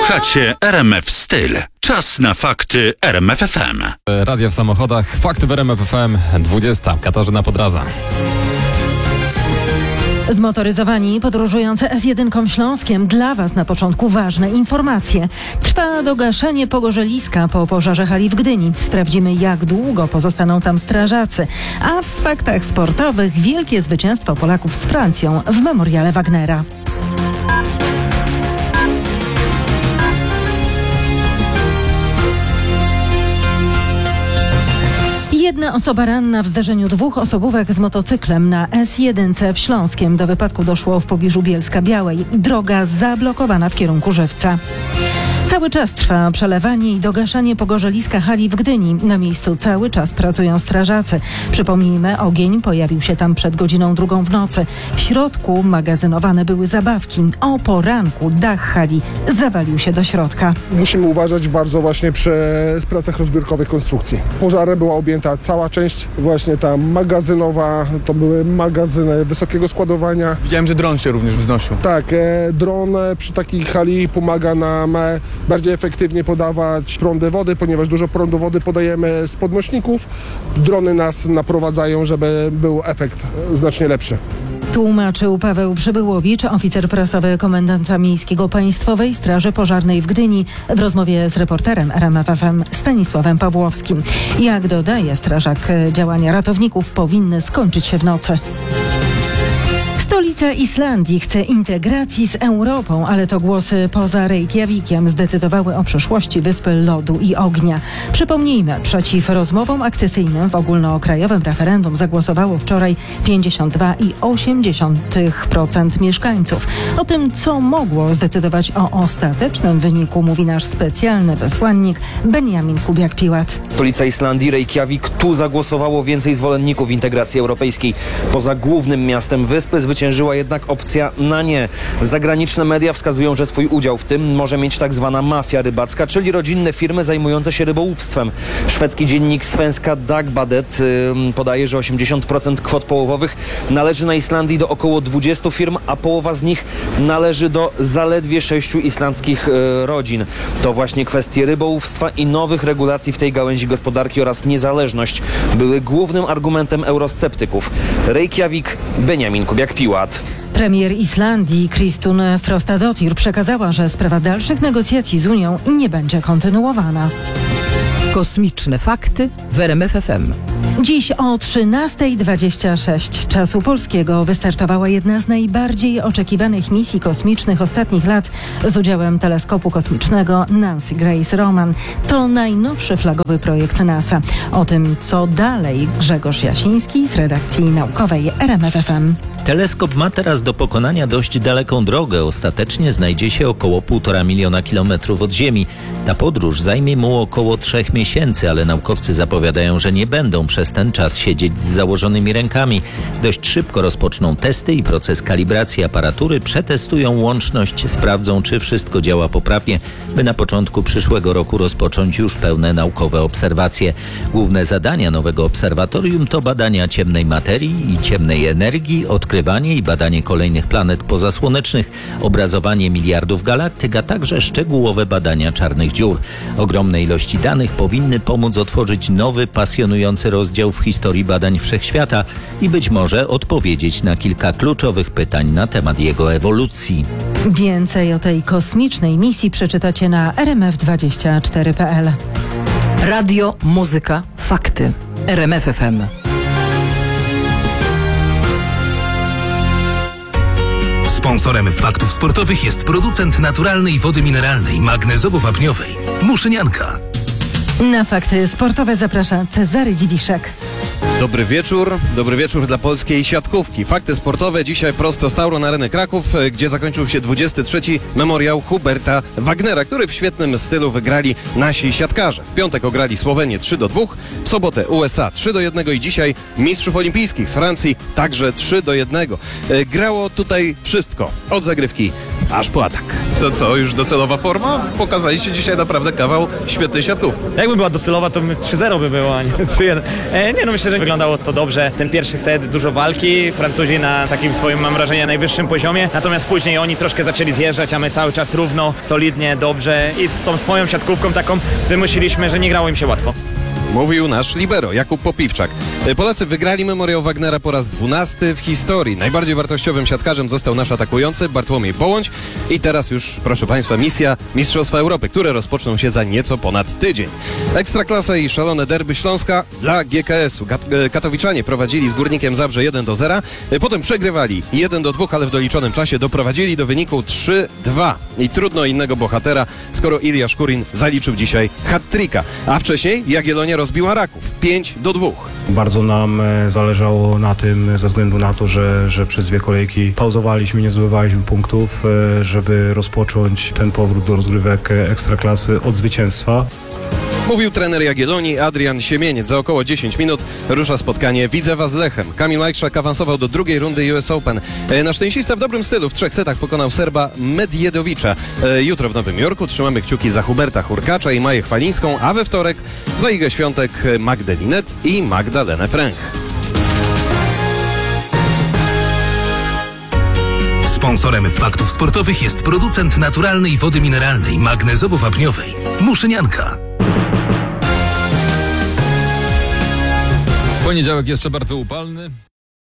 Słuchacie RMF Styl. Czas na fakty RMF FM. Radio w samochodach. Fakty w RMF FM. 20. Katarzyna Podraza. Zmotoryzowani podróżujący S1 Śląskiem. Dla Was na początku ważne informacje. Trwa dogaszanie pogorzeliska po pożarze hali w Gdyni. Sprawdzimy, jak długo pozostaną tam strażacy. A w faktach sportowych wielkie zwycięstwo Polaków z Francją w memoriale Wagnera. Jedna osoba ranna w zdarzeniu dwóch osobówek z motocyklem na S1 w Śląskiem. Do wypadku doszło w pobliżu Bielska-Białej. Droga zablokowana w kierunku Żywca. Cały czas trwa przelewanie i dogaszanie pogorzeliska hali w Gdyni. Na miejscu cały czas pracują strażacy. Przypomnijmy, ogień pojawił się tam przed godziną 2 w nocy. W środku magazynowane były zabawki. O poranku dach hali zawalił się do środka. Musimy uważać bardzo właśnie przy pracach rozbiórkowych konstrukcji. Pożarem była objęta cała część właśnie ta magazynowa. To były magazyny wysokiego składowania. Widziałem, że dron się również wznosił. Tak, dron przy takiej hali pomaga nam bardziej efektywnie podawać prądy wody, ponieważ dużo prądu wody podajemy z podnośników. Drony nas naprowadzają, żeby był efekt znacznie lepszy. Tłumaczył Paweł Przybyłowicz, oficer prasowy komendanta miejskiego Państwowej Straży Pożarnej w Gdyni w rozmowie z reporterem RMF FM Stanisławem Pawłowskim. Jak dodaje strażak, działania ratowników powinny skończyć się w nocy. Stolica Islandii chce integracji z Europą, ale to głosy poza Reykjavikiem zdecydowały o przyszłości wyspy lodu i ognia. Przypomnijmy, przeciw rozmowom akcesyjnym w ogólnokrajowym referendum zagłosowało wczoraj 52,8% mieszkańców. O tym, co mogło zdecydować o ostatecznym wyniku, mówi nasz specjalny wysłannik Benjamin Kubiak-Piłat. Stolica Islandii, Reykjavik, tu zagłosowało więcej zwolenników integracji europejskiej. Poza głównym miastem wyspy zwyciężyła jednak opcja na nie. Zagraniczne media wskazują, że swój udział w tym może mieć tak zwana mafia rybacka, czyli rodzinne firmy zajmujące się rybołówstwem. Szwedzki dziennik Svenska Dagbladet podaje, że 80% kwot połowowych należy na Islandii do około 20 firm, a połowa z nich należy do zaledwie 6 islandzkich rodzin. To właśnie kwestie rybołówstwa i nowych regulacji w tej gałęzi gospodarki oraz niezależność były głównym argumentem eurosceptyków. Reykjavik, Benjamin Kubiak-Piłat. Premier Islandii Kristun Frostadottir przekazała, że sprawa dalszych negocjacji z Unią nie będzie kontynuowana. Kosmiczne fakty w RMF FM. Dziś o 13:26 czasu polskiego wystartowała jedna z najbardziej oczekiwanych misji kosmicznych ostatnich lat z udziałem teleskopu kosmicznego Nancy Grace Roman. To najnowszy flagowy projekt NASA. O tym, co dalej, Grzegorz Jasiński z redakcji naukowej RMF FM. Teleskop ma teraz do pokonania dość daleką drogę. Ostatecznie znajdzie się około 1,5 miliona kilometrów od Ziemi. Ta podróż zajmie mu około 3 miesięcy, ale naukowcy zapowiadają, że nie będą przez ten czas siedzieć z założonymi rękami. Dość szybko rozpoczną testy i proces kalibracji aparatury, przetestują łączność, sprawdzą, czy wszystko działa poprawnie, by na początku przyszłego roku rozpocząć już pełne naukowe obserwacje. Główne zadania nowego obserwatorium to badania ciemnej materii i ciemnej energii, odkrywanie i badanie kolejnych planet pozasłonecznych, obrazowanie miliardów galaktyk, a także szczegółowe badania czarnych dziur. Ogromne ilości danych powinny pomóc otworzyć nowy, pasjonujący rozdział w historii badań wszechświata i być może odpowiedzieć na kilka kluczowych pytań na temat jego ewolucji. Więcej o tej kosmicznej misji przeczytacie na rmf24.pl. Radio, muzyka, fakty. RMF FM. Sponsorem faktów sportowych jest producent naturalnej wody mineralnej, magnezowo-wapniowej Muszynianka. Na fakty sportowe zaprasza Cezary Dziwiszek. Dobry wieczór dla polskiej siatkówki. Fakty sportowe dzisiaj prosto z Tauron Areny Kraków, gdzie zakończył się 23. memoriał Huberta Wagnera, który w świetnym stylu wygrali nasi siatkarze. W piątek ograli Słowenię 3-2, w sobotę USA 3-1 i dzisiaj mistrzów olimpijskich z Francji także 3-1. Grało tutaj wszystko, od zagrywki aż po atak. To co, już docelowa forma? Pokazaliście dzisiaj naprawdę kawał świetnej siatkówki. Jakby była docelowa, to 3-0 by było, a nie 3-1. Myślę, że wyglądało to dobrze. Ten pierwszy set, dużo walki. Francuzi na takim swoim, mam wrażenie, najwyższym poziomie. Natomiast później oni troszkę zaczęli zjeżdżać, a my cały czas równo, solidnie, dobrze. I z tą swoją siatkówką taką wymusiliśmy, że nie grało im się łatwo. Mówił nasz libero, Jakub Popiwczak. Polacy wygrali Memoriał Wagnera po raz 12 w historii. Najbardziej wartościowym siatkarzem został nasz atakujący Bartłomiej Połądź. I teraz już, proszę Państwa, misja Mistrzostwa Europy, które rozpoczną się za nieco ponad tydzień. Ekstraklasa i szalone derby Śląska dla GKS-u. Katowiczanie prowadzili z Górnikiem Zabrze 1-0. Potem przegrywali 1-2, ale w doliczonym czasie doprowadzili do wyniku 3-2. I trudno innego bohatera, skoro Ilja Szkurin zaliczył dzisiaj hat-tricka. A wcześniej Jagiellonia rozbiła Raków 5-2. Bardzo nam zależało na tym, ze względu na to, że przez 2 kolejki pauzowaliśmy, nie zdobywaliśmy punktów, żeby rozpocząć ten powrót do rozgrywek Ekstraklasy od zwycięstwa. Mówił trener Jagiellonii Adrian Siemieniec. Za około 10 minut rusza spotkanie Widzewa z Lechem. Kamil Majchrzak awansował do drugiej rundy US Open. Nasz tenisista w dobrym stylu w 3 setach pokonał Serba Medjedowicza. Jutro w Nowym Jorku trzymamy kciuki za Huberta Hurkacza i Maję Chwalińską, a we wtorek za Igę Świątek, Magdę Linet i Magdalenę Fręch. Sponsorem Faktów Sportowych jest producent naturalnej wody mineralnej magnezowo-wapniowej Muszynianka. Poniedziałek jeszcze bardzo upalny.